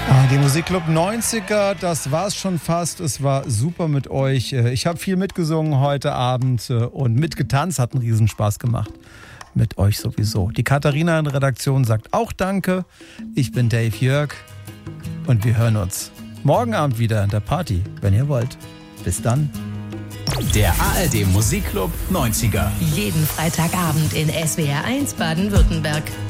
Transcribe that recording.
Die Musikclub 90er, das war's schon fast. Es war super mit euch. Ich habe viel mitgesungen heute Abend und mitgetanzt, hat einen Riesenspaß gemacht. Mit euch sowieso. Die Katharina in der Redaktion sagt auch Danke. Ich bin Dave Jörg und wir hören uns morgen Abend wieder in der Party, wenn ihr wollt. Bis dann. Der ARD Musikclub 90er. Jeden Freitagabend in SWR 1 Baden-Württemberg.